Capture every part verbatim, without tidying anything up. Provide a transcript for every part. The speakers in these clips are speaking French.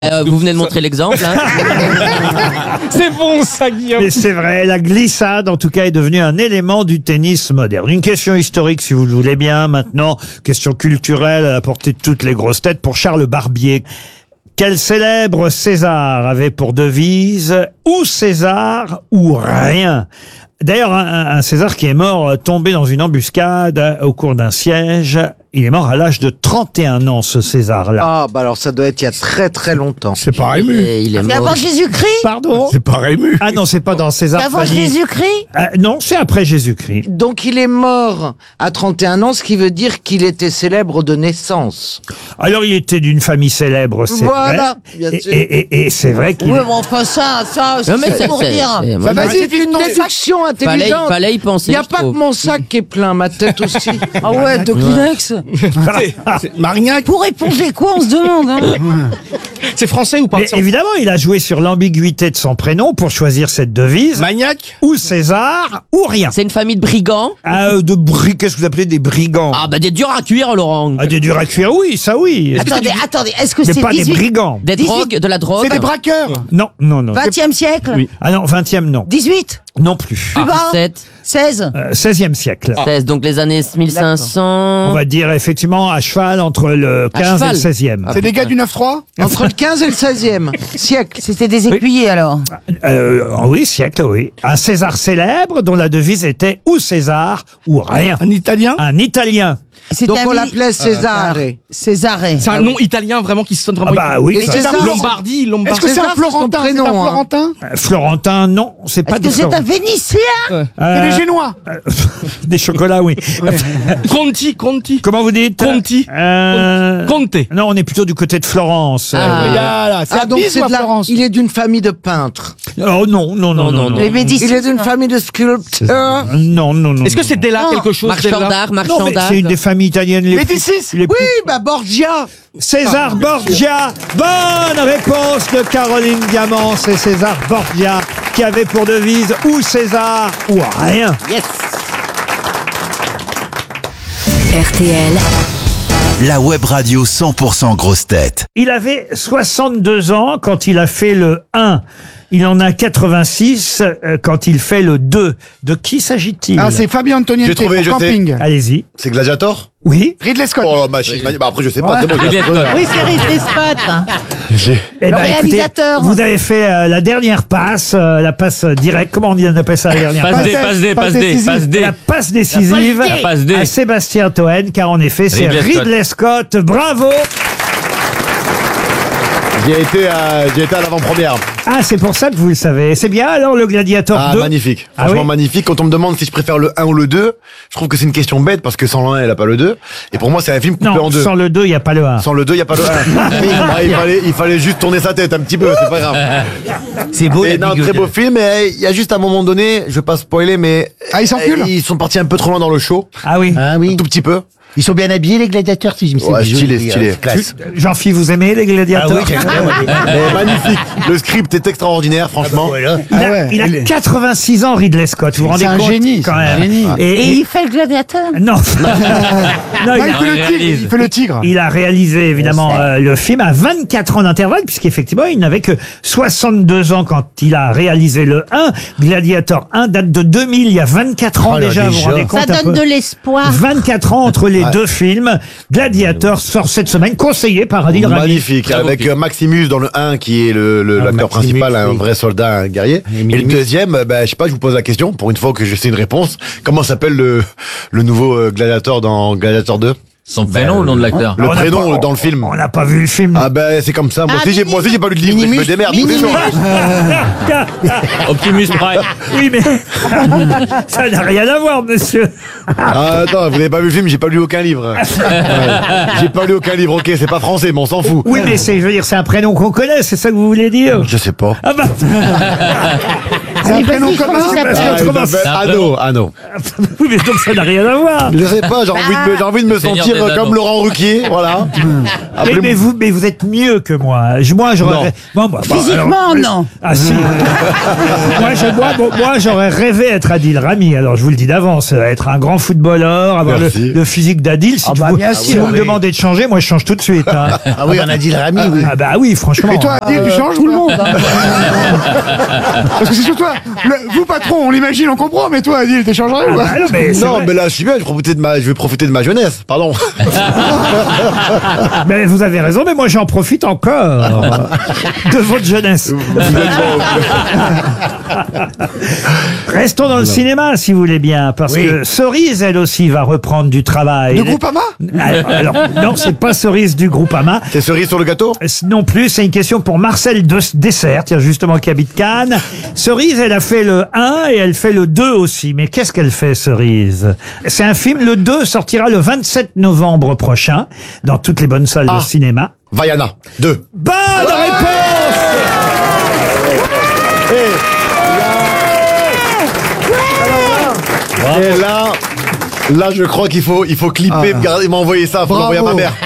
Euh, vous venez de montrer l'exemple. Hein. C'est bon ça, Guillaume. Mais c'est vrai, la glissade, en tout cas, est devenue un élément du tennis moderne. Une question historique, si vous le voulez bien. Maintenant, question culturelle à la portée de toutes les grosses têtes pour Charles Barbier. Quel célèbre César avait pour devise « ou César ou rien ». D'ailleurs, un, un César qui est mort tombé dans une embuscade au cours d'un siège. Il est mort à l'âge de trente et un ans, ce César-là. Ah, bah alors ça doit être il y a très très longtemps. C'est pas Il Rému. est, il est C'est mort. avant Jésus-Christ? Pardon? C'est pas Rému. Ah non, c'est pas dans C'est César. avant Fanny. Jésus-Christ? Euh, non, c'est après Jésus-Christ. Donc il est mort à trente et un ans, ce qui veut dire qu'il était célèbre de naissance. Alors, il était d'une famille célèbre, c'est Voilà, vrai. bien Et, sûr. et, et, et c'est vrai qu'il... Oui, mais enfin ça, ça, Non, mais c'est c'est- pour c'est- dire. c'est- moi, Bah, je- vas-y, C'est une déduction Fallait, intelligente. fallait y penser. Il n'y a je pas que trouve. mon sac qui est plein, ma tête aussi. Ah ouais, de Kleenex. C'est- c'est Marignac. Pour éponger quoi, on se demande, hein? C'est français ou pas? Mais évidemment, il a joué sur l'ambiguïté de son prénom pour choisir cette devise. Magnac. Ou César, ou rien. C'est une famille de brigands. Ah, euh, de bri... Qu'est-ce que vous appelez des brigands? Ah bah des durs à cuire, Laurent. Ah, des durs à cuire, oui, ça oui. Attendez, attendez, est-ce que Mais c'est pas des dix-huit brigands. Des drogues, de la drogue. C'est des braqueurs. Non, non, non. vingtième siècle? Oui. Ah non, vingtième, non. dix-huit? Non plus. Plus bas? sept, seize? Euh, seizième siècle. seize, donc les années mille cinq cents. On va dire effectivement à cheval entre le À quinze et cheval. le seizième. C'est des gars du neuf trois. Entre le quinze et le seizième siècle. C'était des écuyers, alors. Euh, oui, siècle, oui. Un César célèbre dont la devise était ou César ou rien. Un italien. Un Italien. C'était Donc un on mili- l'appelait César. Césaré. C'est un nom italien vraiment qui sonne vraiment. Ah bah oui. Et ça- c'est ça. Lombardie, Lombardie. Est-ce que c'est un Florentin, c'est un Florentin? Euh, Florentin, non, c'est pas Est-ce des que c'est un Florentins. Vénitien? Euh, C'est des Génois. des chocolats, oui. Conti, Conti. Comment vous dites? Conti. Euh, Conte. Non, on est plutôt du côté de Florence. Ah. Euh, Voilà, c'est Ah à donc Pise c'est ou à de la... Florence? Il est d'une famille de peintres. Oh non, non, non, non, non. Les Médicis. Il est d'une famille de sculpteurs. Non, non, non. Est-ce que c'est non. Della Non. quelque chose? Marchand Della d'art, Non, marchand mais d'art. c'est une des familles italiennes les plus... Médicis. les plus- Oui, bah Borgia. César Borgia. Bonne réponse de Caroline Diamant. C'est César Borgia qui avait pour devise ou César ou rien. Yes. R T L, La web radio cent pour cent grosse tête. Il avait soixante-deux ans quand il a fait le un. Il en a quatre-vingt-six euh, quand il fait le deux. De qui s'agit-il? Ah, c'est Fabio Antoniente J'ai trouvé, pour je sais. Camping. Allez-y. C'est Gladiator? Oui. Ridley Scott. Oh, machine. Bah, après, je sais pas. C'est bon, Ridley Scott. Oui, c'est Ridley Scott. j'ai- Eh Le ben, écoutez, réalisateur. vous avez fait euh, la dernière passe, euh, la passe directe. Comment on dit, on appelle ça la dernière Passe passe? D, passe D, passe passe D, décisive. passe D. La passe décisive La passe D. à Sébastien Toen, car en effet, c'est Ridley Scott. Ridley Scott. Bravo. J'ai été à, j'ai été à l'avant-première. Ah, c'est pour ça que vous le savez. C'est bien alors le Gladiator Ah, deux. magnifique. Ah Franchement, oui magnifique. Quand on me demande si je préfère le un ou le deux, je trouve que c'est une question bête parce que sans le un, elle a pas le deux. Et pour moi, c'est un film coupé en Non, deux. sans le deux, il n'y a pas le un. Sans le deux, il n'y a pas le un. Ouais, il, fallait, il fallait juste tourner sa tête un petit peu, c'est pas grave. C'est beau, Et non, très beau film, mais il y a juste un moment donné, je vais pas spoiler, mais. Ah, ils s'enculent? euh, Ils sont partis un peu trop loin dans le show. Ah oui. Ah Un oui. tout petit peu. Ils sont bien habillés, les gladiateurs, si je me suis Ouais, dit, stylé, oui, stylé. euh, classe. Jean-Philippe, vous aimez les Gladiators? Ah oui, j'aime bien, moi, les- Mais magnifique. Le script est extraordinaire, franchement. Voilà. Il a, Ah ouais, il a il est- quatre-vingt-six ans, Ridley Scott. Vous vous rendez C'est un compte génie, quand c'est un même. génie. Et, Et et- il fait le gladiateur? non. non, Non, il, il fait le tigre. réalise. Il fait le tigre. il a réalisé évidemment euh, le film à vingt-quatre ans d'intervalle, puisqu'effectivement, il n'avait que soixante-deux ans quand il a réalisé le un. Gladiator un date de deux mille, il y a vingt-quatre ans Oh là, déjà, vous vous déjà. rendez compte Ça un donne peu de l'espoir. vingt-quatre ans entre les deux films. Gladiator sort cette semaine, conseillé par Adil Rami. Magnifique, Bravo, avec Pete. euh, Maximus dans le un qui est le, le- Ah, l'acteur Maximus, principal, un oui. vrai soldat, un guerrier. Et Et le Minimus. deuxième, euh, ben, je sais pas, je vous pose la question, pour une fois que je sais une réponse. Comment s'appelle le, le nouveau euh, Gladiator dans Gladiator deux? Son prénom ou le nom de l'acteur? Le On n'a prénom pas- euh, dans le film. On n'a pas vu le film. Ah ben c'est comme ça, moi Ah, aussi j'ai moi aussi j'ai pas lu de livre, mais je me démerde tous les jours. Optimus Prime. Oui, mais ça n'a rien à voir, monsieur. Ah attends, vous n'avez pas vu le film, j'ai pas lu aucun livre. Ouais. J'ai pas lu aucun livre, ok, c'est pas français, mais on s'en fout. Oui, mais c'est, je veux dire, c'est un prénom qu'on connaît, c'est ça que vous voulez dire? Je sais pas. Ah bah. C'est un prénom commun. Parce que Ah, il autrement, s'appelle Anno, Anno. oui, mais donc ça n'a rien à voir. Je sais pas, j'ai envie de me, j'ai envie de me Seigneur sentir des euh, comme Anneaux. Laurent Ruquier, voilà. Mais, Appelez-moi- mais vous, mais vous êtes mieux que moi. Je- Moi, j'aurais. Non. rê- Moi, moi, bon, Physiquement, alors- non. Ah si. moi, je- moi, bon, moi, j'aurais rêvé être Adil Rami. Alors, je vous le dis d'avance, euh, être un grand footballeur, avoir le, Merci. le physique d'Adil. Si, Ah tu bah, vous, bien si sûr, vous me oui. demandez de changer, moi, je change tout de suite. hein. Ah oui, on a dit le Rami, oui. Ah bah oui, franchement. Et toi, Adil, tu changes Tout ou le pas monde. hein. Parce que c'est sur toi. Le- vous, patron, on l'imagine, on comprend, mais toi, Adil, t'es changé ou Ah, pas non, mais, c'est Non, vrai. mais là, je suis bien, je vais profiter de ma, je vais profiter de ma jeunesse, pardon. Mais vous avez raison, mais moi, j'en profite encore de votre jeunesse. Restons dans le cinéma, si vous voulez bien, parce Oui. que Cerise, elle aussi, va reprendre du travail. De Elle- Groupama Alors, alors, non, c'est pas Cerise du Groupama. C'est cerise sur le gâteau? Non plus, c'est une question pour Marcel de Dessert, tiens, justement, qui habite Cannes. Cerise, elle a fait le un et elle fait le deux aussi. Mais qu'est-ce qu'elle fait, Cerise? C'est un film, le deux sortira le vingt-sept novembre prochain, dans toutes les bonnes salles Ah. de cinéma. Vaiana, deux. Bonne réponse! Et là, là, je crois qu'il faut, il faut clipper, me garder- m'envoyer ça, faut Bravo. l'envoyer à ma mère.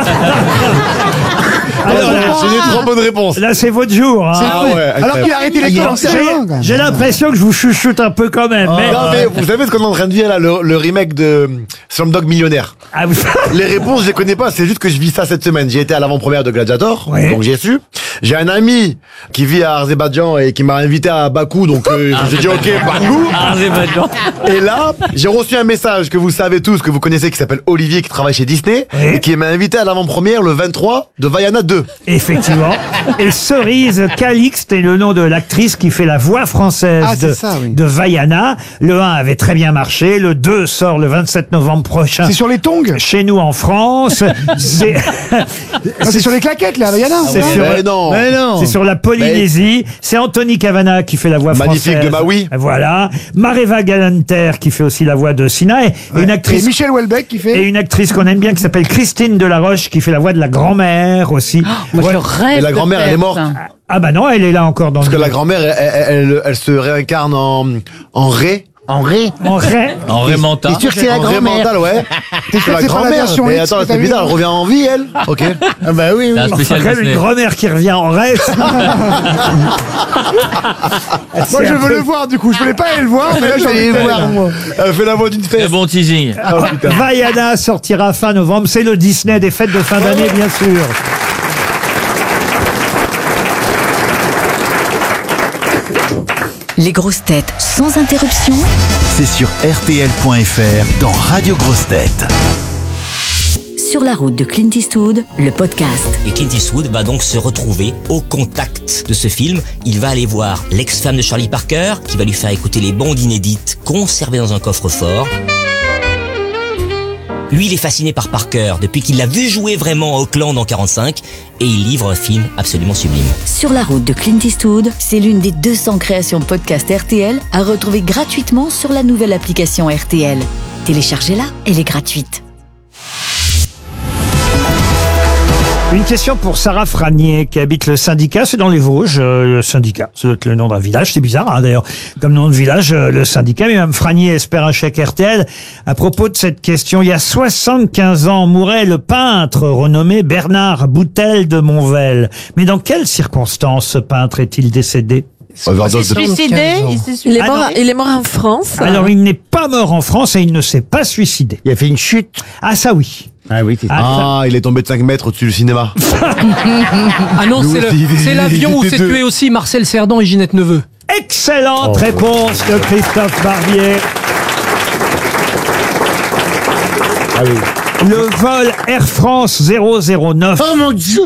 Alors là, J'ai des trop bonnes réponses. là, c'est votre jour. hein. Ah ouais, Alors incroyable. qu'il a arrêté l'école en J'ai- C E un, quand même. J'ai l'impression que je vous chuchote un peu quand même. mais... Non, mais vous savez ce qu'on est en train de dire là, le, le remake de Slumdog Millionnaire. Ah, vous- Les réponses, je les connais pas, c'est juste que je vis ça cette semaine. J'ai été à l'avant-première de Gladiator, Ouais. donc j'ai su. J'ai un ami qui vit à Azerbaïdjan et qui m'a invité à Bakou, donc euh, j'ai dit ok, Bakou. Ah, c'est maintenant. Et là, j'ai reçu un message que vous savez tous, que vous connaissez, qui s'appelle Olivier, qui travaille chez Disney, Oui. et qui m'a invité à l'avant-première le vingt-trois de Vaiana deux. Effectivement. Et Cerise Calixte est le nom de l'actrice qui fait la voix française Ah, c'est de, ça, oui. de Vaiana. Le un avait très bien marché. Le deux sort le vingt-sept novembre prochain. C'est sur les tongs. Chez nous en France. C'est Ah, c'est sur les claquettes, là, Vaiana. c'est ouais. sur, Mais non. Mais non. c'est sur la Polynésie. C'est Anthony Cavana qui fait la voix Magnifique française. de Maui. Voilà. Mareva Galanter qui fait aussi la voix de Sina. Et, et une Et actrice Michel Houellebecq qui et fait. une actrice qu'on aime bien qui s'appelle Christine Delaroche qui fait la voix de la grand-mère aussi. Moi, Voilà. je rêve Et la de grand-mère, elle est faire morte. ça. Ah bah non, elle est là encore dans Parce que le... la grand-mère, elle, elle, elle, elle se réincarne en, en ré. En ré. En vrai. En Raymanta. T'es sûr que c'est la En ré grand-mère? mental, ouais. T'es sûr que c'est pas la version Mais X attends, que t'as c'est vu, bizarre, là elle revient en vie, elle. Ok. Ah bah oui, C'est un oui. Enfin, spécial quand même Disney. une grand-mère qui revient en reste. Moi, je veux le voir, du coup. Je voulais pas aller le voir, mais là, j'ai envie de le voir, moi. Elle fait la voix d'une Très fesse. bon teasing. Oh, putain. Vaiana sortira fin novembre. C'est le Disney des fêtes de fin d'année, bien sûr. Les grosses têtes sans interruption. C'est sur R T L point F R dans Radio Grosses Têtes. Sur la route de Clint Eastwood, le podcast. Et Clint Eastwood va donc se retrouver au contact de ce film. Il va aller voir l'ex-femme de Charlie Parker, qui va lui faire écouter les bandes inédites conservées dans un coffre-fort. Lui, il est fasciné par Parker depuis qu'il l'a vu jouer vraiment à Auckland en quarante-cinq, et il livre un film absolument sublime. Sur la route de Clint Eastwood, c'est l'une des deux cents créations podcast R T L à retrouver gratuitement sur la nouvelle application R T L. Téléchargez-la, elle est gratuite. Une question pour Sarah Franier qui habite le syndicat, c'est dans les Vosges, euh, le syndicat, ça doit être le nom d'un village, c'est bizarre hein, d'ailleurs, comme nom de village, euh, le syndicat, mais Mme Franier espère un chèque R T L. À propos de cette question, il y a soixante-quinze ans mourait le peintre renommé Bernard Boutel de Monvel. Mais dans quelles circonstances ce peintre est-il décédé? Overdose de- Suicidé il s'est Il est, suicidé. mort, il est mort en France. Alors il n'est pas mort en France et il ne s'est pas suicidé. Il a fait une chute. Ah ça oui. Ah oui, c'est Ah, Ah, il est tombé de cinq mètres au-dessus du cinéma. Ah non, Nous c'est le- aussi, c'est l'avion où les s'est deux. tué aussi Marcel Cerdan et Ginette Neveu. excellente Oh. réponse de Christophe Barbier. Ah oui. Le vol Air France zéro zéro neuf. Oh mon Dieu.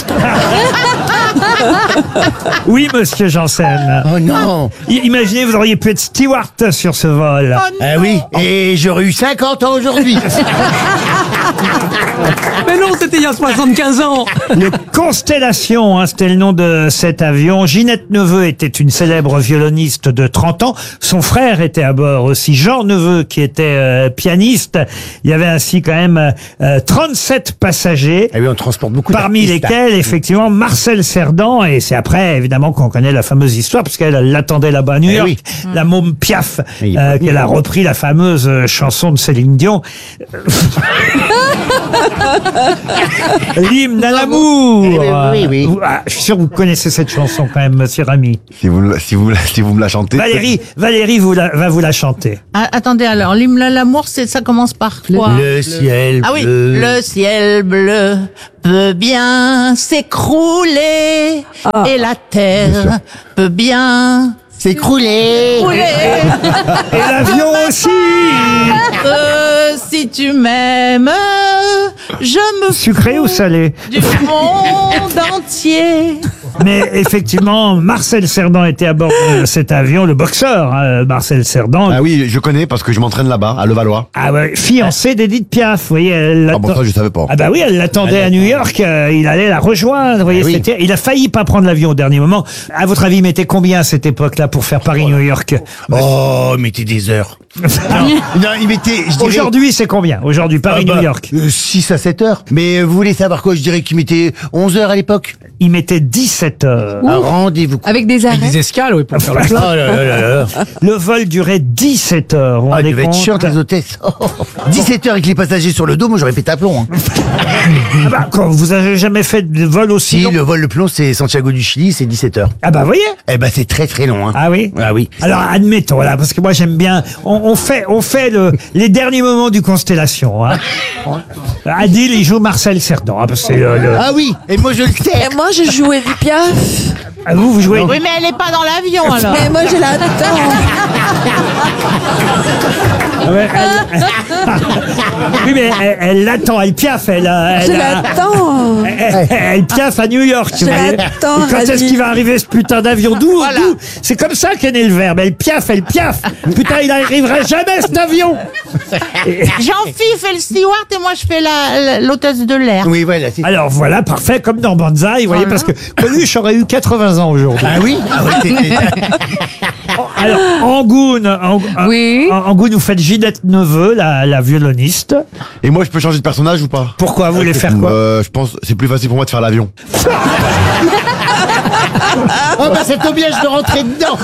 Oui, monsieur Janssen. Oh non. I- Imaginez, vous auriez pu être steward sur ce vol. Ah oui, et j'aurais eu cinquante ans aujourd'hui. Mais non, c'était il y a soixante-quinze ans. Le Constellation, hein, c'était le nom de cet avion. Ginette Neveu était une célèbre violoniste de trente ans. Son frère était à bord aussi, Jean Neveu, qui était euh, pianiste. Il y avait ainsi quand même euh, trente-sept passagers. Ah oui, on transporte beaucoup Parmi d'artistes, lesquels, effectivement, Marcel Cerdan. Et c'est après, évidemment, qu'on connaît la fameuse histoire, puisqu'elle l'attendait là-bas à New Eh York. oui. La môme Piaf, Il est euh, pas qu'elle a repris la fameuse euh, chanson de Céline Dion. L'hymne à l'amour. Oui, oui, oui. Vous- ah, je suis sûr que vous connaissez cette chanson quand même, monsieur Rami. Si vous, me la- si vous, me la- si vous me la chantez. Valérie, Valérie vous la- va vous la chanter. Ah, attendez, alors, l'hymne à l'amour, c'est, ça commence par quoi? Le ciel Ah oui, bleu. le ciel bleu peut bien s'écrouler et la terre peut bien S'écrouler. s'écrouler. Et l'avion aussi. Euh, si tu m'aimes, je me Sucré ou salé? du monde entier. Mais effectivement, Marcel Cerdan était à bord de cet avion, le boxeur, hein, Marcel Cerdan. Ah oui, je connais parce que je m'entraîne là-bas, à Levallois. Ah ouais, fiancé d'Edith Piaf, vous voyez. Elle Ah bon, l'attend- ça, je savais pas. Ah bah oui, elle l'attendait à New York, euh, il allait la rejoindre, vous voyez, Ah oui. c'était, il a failli pas prendre l'avion au dernier moment. À votre avis, il mettait combien à cette époque-là pour faire Paris-New York? Oh, mettez des heures. non, il mettait, je dirais... Aujourd'hui, c'est combien? Aujourd'hui, Paris-New Ah bah, York. euh, six à sept heures. Mais euh, vous voulez savoir quoi? Je dirais qu'il mettait onze heures à l'époque. Il mettait dix-sept heures. Un rendez-vous. Avec des Avec arrêts. des escales, oui, pour faire le Oh plein. là là là là. Le vol durait dix-sept heures. Vous vous Ah, rendez il devait être compte? chiant, les hôtesses. Oh, dix-sept heures avec les passagers sur le dos, moi j'aurais pété un plomb. Hein. Ah bah, quand vous avez jamais fait de vol aussi Si, long? le vol le plomb, c'est Santiago du Chili, c'est dix-sept heures. Ah bah, vous voyez? Eh ben, c'est très très long. Hein. Ah oui? Ah oui. Alors, admettons, là, parce que moi, j'aime bien, on, on fait, on fait le, les derniers moments du Constellation, hein. Adil, il joue Marcel Cerdan, hein, parce que c'est le, le- Ah oui, et moi je le sais. Et moi, j'ai joué du Piaf. Ah, vous, vous jouez. Oui, mais elle est pas dans l'avion, alors. Mais moi, je l'attends. Ah ouais, elle- oui, mais elle, elle l'attend, elle piaffe, elle, a- Je elle, a- l'attends. elle, elle piaffe à New York. Je vous voyez. l'attends, Et quand est-ce Adil. qu'il va arriver ce putain d'avion? D'où, d'où C'est comme ça qu'est né le verbe. Elle piaffe, elle piaffe. Putain, il arrivera jamais cet avion. Jean-Philippe fait le steward et moi je fais la, la- l'hôtesse de l'air. Oui, voilà. c'est- Alors voilà, parfait, comme dans Banzai, vous voyez, parce que Coluche aurait eu quatre-vingts ans aujourd'hui. Ah oui, ah oui c'est- Alors, Angoune, Ang- Oui. Ang- Angoune, vous faites Ginette Neveu, la, la violoniste. Et moi, je peux changer de personnage ou pas? Pourquoi vous voulez faire quoi? euh, Je pense c'est plus facile pour moi de faire l'avion. Oh bah ça tombe bien, je vais rentrer dedans.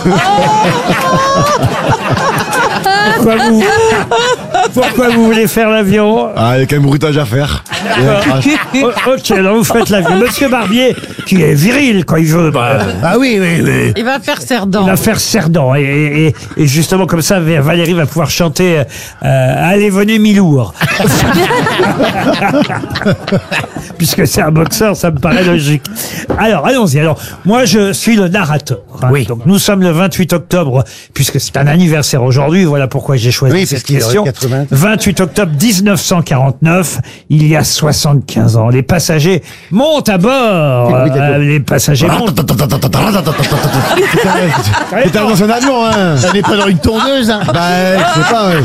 Pourquoi vous, pourquoi vous voulez faire l'avion? Ah, il y a quand même bruitage à faire. Et, euh, ah, Oh, ok, alors vous faites l'avion. Monsieur Barbier, qui est viril quand il veut, bah, Ah oui, oui, oui. Il va faire Cerdan. il va faire Cerdan. Et, et, et justement, comme ça, Valérie va pouvoir chanter euh, Allez, venez, Milour. Puisque c'est un boxeur, ça me paraît logique. Alors, allons-y. Alors, moi, je suis le narrateur. hein. Oui. Donc, nous sommes le vingt-huit octobre, puisque c'est un anniversaire aujourd'hui. Voilà pourquoi j'ai choisi Oui, cette parce qu'il aurait question. quatre-vingts. vingt-huit octobre mille neuf cent quarante-neuf, il y a soixante-quinze ans. Les passagers montent à bord. Oui, d'accord. Euh, les passagers montent. T'es dans un avion, hein? Ça n'est pas dans une tourneuse, hein. Bah, je sais pas, ouais.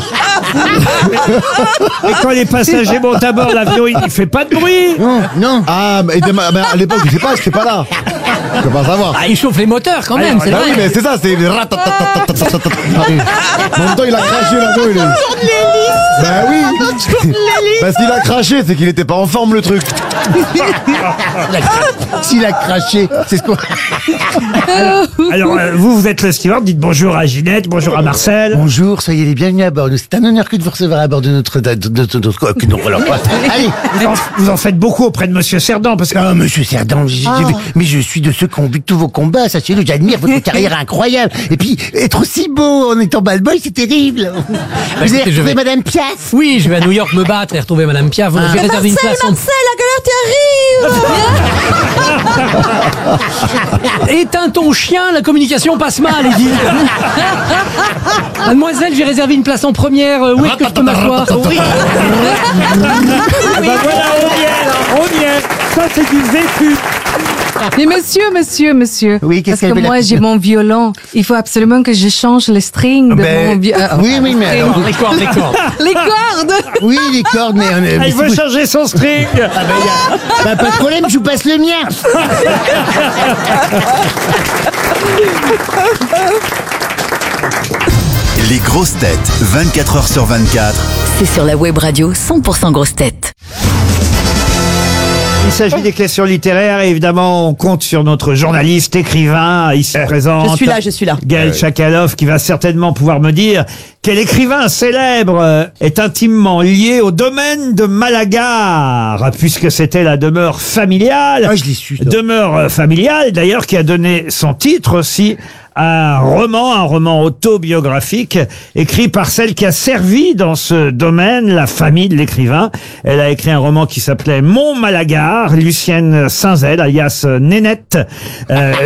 Et quand les passagers montent à bord, l'avion, il ne fait pas de bruit. Non, non. Ah, mais, mais à l'époque, je sais pas, j'étais pas là. Je peux pas savoir. Ah, il chauffe les moteurs quand même, c'est Ah vrai. oui, mais c'est ça, c'est. ratatatatatatatatatat. En même temps, il a craché l'avion, il est. Bah oui. Parce qu'il a craché, c'est qu'il était pas en forme le truc. S'il a craché, c'est ce qu'on... Alors, euh, vous, vous êtes le steward, dites bonjour à Ginette, bonjour à Marcel. Bonjour, soyez les bienvenus à bord. C'est un honneur que de vous recevoir à bord de notre... De, de, de, de- de- que non, alors, pas. Allez. Vous en, vous en faites beaucoup auprès de Monsieur Cerdan, parce que... Ah, monsieur Cerdan, j'ai- j'ai vu- mais je suis de ceux qui ont vu tous vos combats, sachez-le, j'admire votre carrière incroyable. Et puis, être aussi beau en étant bad boy, c'est terrible. Vous avez écoutez, je retrouvé vais- Madame Piaf? Oui, je vais à New York me battre et retrouver Madame Piaf. J'ai réservé une place en... Marcel, la galère t'arrive. Éteins ton chien, la communication passe mal, Edith. Mademoiselle, j'ai réservé une place en première. euh, Où est-ce que je peux m'asseoir? Oui. Ah bah voilà, on y est, là, on y est. Ça, c'est du vécu. Mais monsieur, monsieur, monsieur. Oui, qu'est-ce Parce qu'elle que veut, la moi, petite- j'ai mon violon. Il faut absolument que je change les strings de Ben, mon violon. oui, oui, mais alors- Les cordes, les cordes. Les cordes. Oui, les cordes, mais... mais Elle c'est veut pas- changer son string. Ah ben, y a- bah, pas de problème, je vous passe le mien. Les grosses têtes, vingt-quatre heures sur vingt-quatre. C'est sur la web radio cent pour cent grosses têtes. Il s'agit des questions littéraires et évidemment on compte sur notre journaliste, écrivain, ici présent. Je suis là, je suis là. Gaël Chakalov qui va certainement pouvoir me dire quel écrivain célèbre euh, est intimement lié au domaine de Malagar, puisque c'était la demeure familiale. Ah, je l'ai su, ça. Demeure euh, familiale d'ailleurs qui a donné son titre aussi à un roman, un roman autobiographique écrit par celle qui a servi dans ce domaine, la famille de l'écrivain. Elle a écrit un roman qui s'appelait Mon Malagar, Lucienne Saint-Zel, alias Nénette. Euh,